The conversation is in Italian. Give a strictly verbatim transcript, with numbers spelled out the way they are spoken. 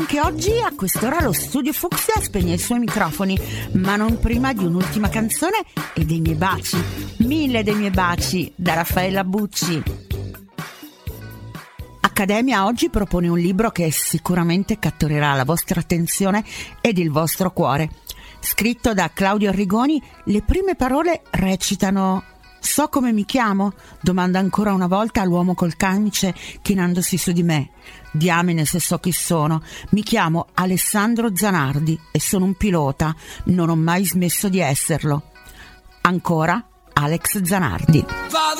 anche oggi a quest'ora lo Studio Fucsia spegne i suoi microfoni, ma non prima di un'ultima canzone e dei miei baci, mille dei miei baci, da Raffaella Bucci. Accademia oggi propone un libro che sicuramente catturerà la vostra attenzione ed il vostro cuore. Scritto da Claudio Arrigoni, le prime parole recitano: so come mi chiamo? Domanda ancora una volta all'uomo col camice chinandosi su di me. Diamine se so chi sono. Mi chiamo Alessandro Zanardi e sono un pilota. Non ho mai smesso di esserlo. Ancora Alex Zanardi.